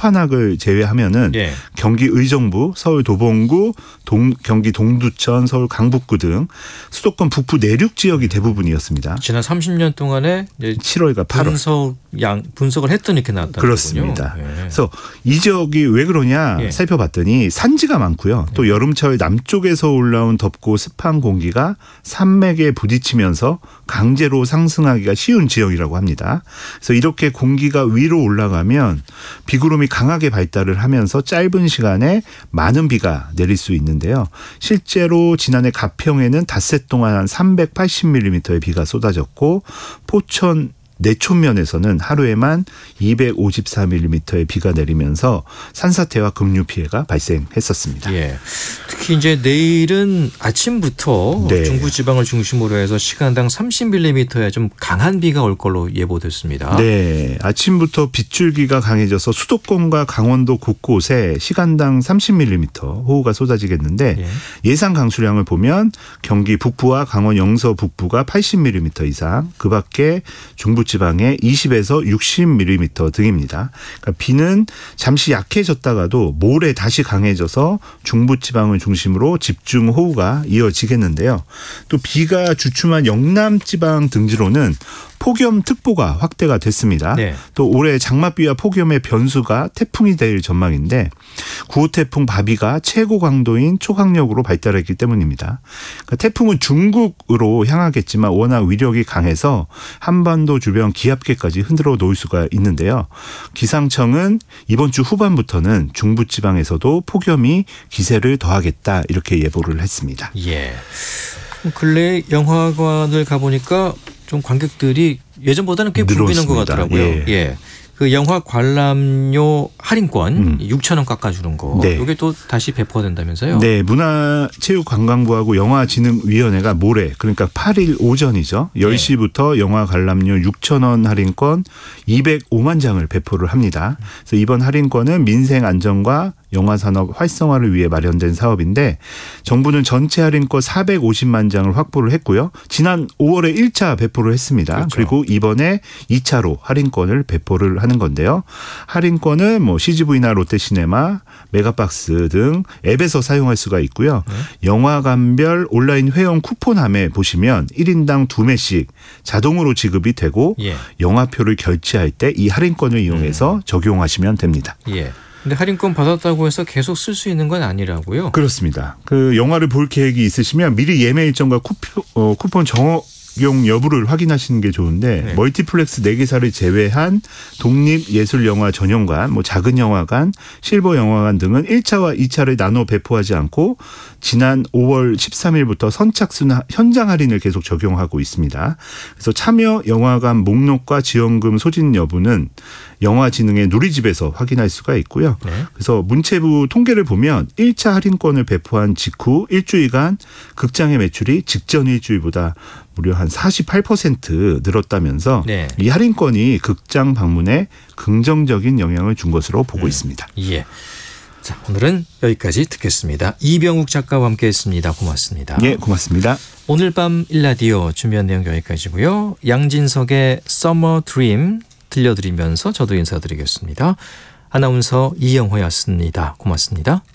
스판학을 제외하면은 예. 경기 의정부, 서울 도봉구, 경기 동두천, 서울 강북구 등 수도권 북부 내륙 지역이 대부분이었습니다. 지난 30년 동안에 7월과 8월 분석을 했더니 이렇게 나왔다는 그렇습니다. 거군요. 예. 그래서 이 지역이 왜 그러냐 예. 살펴봤더니 산지가 많고요. 또 여름철 남쪽에서 올라온 덥고 습한 공기가 산맥에 부딪히면서 강제로 상승하기가 쉬운 지역이라고 합니다. 그래서 이렇게 공기가 위로 올라가면 비구름이 강하게 발달을 하면서 짧은 시간에 많은 비가 내릴 수 있는데요. 실제로 지난해 가평에는 닷새 동안 한 380mm의 비가 쏟아졌고 포천 내촌면에서는 하루에만 254mm의 비가 내리면서 산사태와 급류 피해가 발생했었습니다. 예. 특히 이제 내일은 아침부터 네. 중부지방을 중심으로 해서 시간당 30mm의 좀 강한 비가 올 걸로 예보됐습니다. 네, 아침부터 빗줄기가 강해져서 수도권과 강원도 곳곳에 시간당 30mm 호우가 쏟아지겠는데 예. 예상 강수량을 보면 경기 북부와 강원 영서 북부가 80mm 이상, 그밖에 중부 지방에 20에서 60mm 등입니다. 그러니까 비는 잠시 약해졌다가도 모레 다시 강해져서 중부지방을 중심으로 집중호우가 이어지겠는데요. 또 비가 주춤한 영남지방 등지로는 폭염특보가 확대가 됐습니다. 네. 또 올해 장맛비와 폭염의 변수가 태풍이 될 전망인데 9호 태풍 바비가 최고 강도인 초강력으로 발달했기 때문입니다. 그러니까 태풍은 중국으로 향하겠지만 워낙 위력이 강해서 한반도 주변 기압계까지 흔들어 놓을 수가 있는데요. 기상청은 이번 주 후반부터는 중부지방에서도 폭염이 기세를 더하겠다 이렇게 예보를 했습니다. 예. 근래 영화관을 가보니까 좀 관객들이 예전보다는 꽤 붐비는 것 같더라고요. 예. 예. 그 영화 관람료 할인권 6,000원 깎아주는 거. 네. 이게 또 다시 배포된다면서요? 네, 문화체육관광부하고 영화진흥위원회가 모레 그러니까 8일 오전이죠. 10시부터 영화 관람료 6,000원 할인권 205만 장을 배포를 합니다. 그래서 이번 할인권은 민생 안전과 영화산업 활성화를 위해 마련된 사업인데 정부는 전체 할인권 450만 장을 확보를 했고요. 지난 5월에 1차 배포를 했습니다. 그렇죠. 그리고 이번에 2차로 할인권을 배포를 하는 건데요. 할인권은 뭐 CGV나 롯데시네마, 메가박스 등 앱에서 사용할 수가 있고요. 영화관별 온라인 회원 쿠폰함에 보시면 1인당 2매씩 자동으로 지급이 되고 예. 영화표를 결제할 때 이 할인권을 이용해서 적용하시면 됩니다. 예. 근데 할인권 받았다고 해서 계속 쓸 수 있는 건 아니라고요? 그렇습니다. 그 영화를 볼 계획이 있으시면 미리 예매 일정과 쿠폰 적용 여부를 확인하시는 게 좋은데 네. 멀티플렉스 4개사를 제외한 독립예술영화 전용관, 뭐 작은 영화관, 실버 영화관 등은 1차와 2차를 나눠 배포하지 않고 지난 5월 13일부터 선착순 현장 할인을 계속 적용하고 있습니다. 그래서 참여 영화관 목록과 지원금 소진 여부는 영화진흥의 누리집에서 확인할 수가 있고요. 네. 그래서 문체부 통계를 보면 1차 할인권을 배포한 직후 일주일간 극장의 매출이 직전 일주일보다 무려 한 48% 늘었다면서 네. 이 할인권이 극장 방문에 긍정적인 영향을 준 것으로 보고 있습니다. 예. 자, 오늘은 여기까지 듣겠습니다. 이병욱 작가와 함께했습니다. 고맙습니다. 예, 고맙습니다. 오늘 밤 일라디오 준비한 내용 여기까지고요. 양진석의 Summer Dream 들려드리면서 저도 인사드리겠습니다. 아나운서 이영호였습니다. 고맙습니다.